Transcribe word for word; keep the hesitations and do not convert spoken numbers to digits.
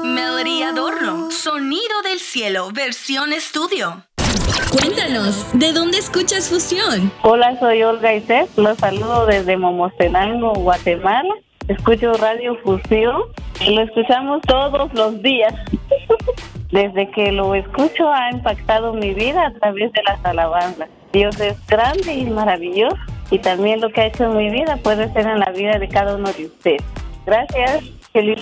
Melody Adorno, Sonido del Cielo, versión estudio. Cuéntanos, ¿de dónde escuchas Fusión? Hola, soy Olga Isés, los saludo desde Momostenango, Guatemala. Escucho Radio Fusión y lo escuchamos todos los días. Desde que lo escucho ha impactado mi vida a través de las alabanzas. Dios es grande y maravilloso y también lo que ha hecho en mi vida puede ser en la vida de cada uno de ustedes. Gracias, feliz